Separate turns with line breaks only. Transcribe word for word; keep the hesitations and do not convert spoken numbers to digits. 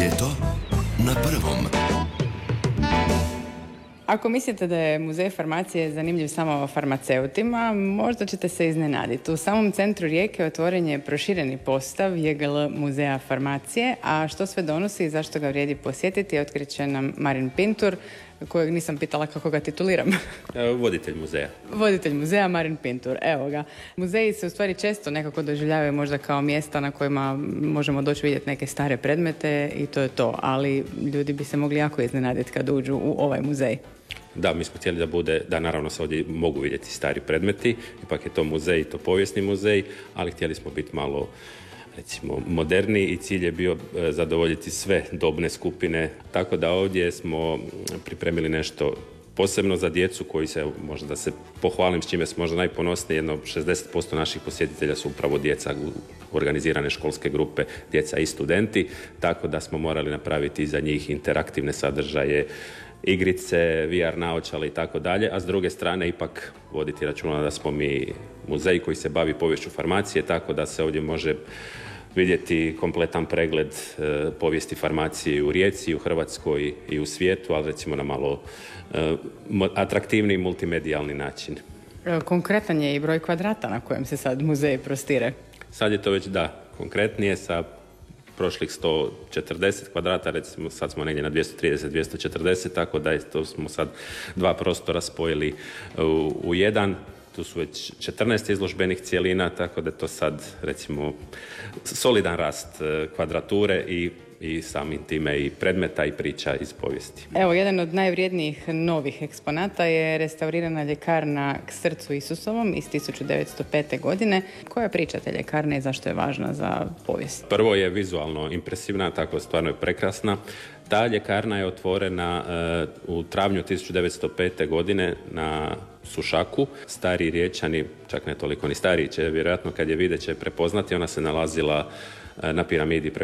Ljeto na prvom.
Ako mislite da je muzej farmacije zanimljiv samo farmaceutima, možda ćete se iznenaditi. U samom centru Rijeke otvoren je prošireni postav J G L muzeja farmacije, a što sve donosi i zašto ga vrijedi posjetiti, otkriće nam Marin Pintur, kojeg nisam pitala kako ga tituliram.
Voditelj muzeja.
Voditelj muzeja Marin Pintur, evo ga. Muzeji se u stvari često nekako doživljavaju možda kao mjesta na kojima možemo doći vidjeti neke stare predmete i to je to, ali ljudi bi se mogli jako iznenaditi kad uđu u ovaj muzej.
Da, mi smo htjeli da bude, da naravno se ovdje mogu vidjeti stari predmeti, ipak je to muzej, to povijesni muzej, ali htjeli smo biti malo, recimo, moderniji i cilj je bio zadovoljiti sve dobne skupine, tako da ovdje smo pripremili nešto posebno za djecu koji se, možda da se pohvalim s čime smo možda najponosniji, jedno šezdeset posto naših posjetitelja su upravo djeca, organizirane školske grupe, djeca i studenti, tako da smo morali napraviti za njih interaktivne sadržaje, igrice, V R naočale i tako dalje, a s druge strane ipak voditi računa da smo mi muzej koji se bavi poviješću farmacije, tako da se ovdje može vidjeti kompletan pregled e, povijesti farmacije u Rijeci, u Hrvatskoj i u svijetu, ali recimo na malo e, atraktivni multimedijalni način.
Konkretan je i broj kvadrata na kojem se sad muzej prostire.
Sad je to već, da, konkretnije sa prošlih sto četrdeset kvadrata, recimo sad smo negdje na dvjesto trideset do dvjesto četrdeset, tako da je, to smo sad dva prostora spojili u, u jedan. Tu su već četrnaest izložbenih cjelina, tako da je to sad, recimo, solidan rast kvadrature i, i samim time i predmeta i priča iz povijesti.
Evo, jedan od najvrijednijih novih eksponata je restaurirana ljekarna K srcu Isusovom iz tisuću devetsto pete. godine. Koja je priča te ljekarne i zašto je važna za povijest?
Prvo je vizualno impresivna, tako stvarno je prekrasna. Ta ljekarna je otvorena uh, u travnju tisuću devetsto pete. godine na Sušaku. Stari Riječani, čak ne toliko ni stariji, će vjerojatno kad je vide će prepoznati. Ona se nalazila uh, na piramidi